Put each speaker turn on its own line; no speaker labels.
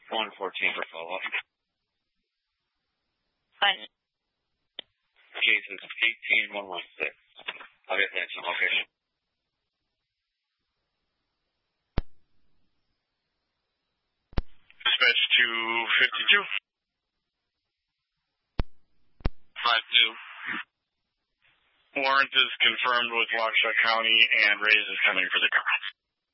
114 for follow-up.
Fine.
Case is 18116. I'll get that to location.
Dispatch 252. 52. Warrant is confirmed with Waukesha County, and Reyes is coming for the car.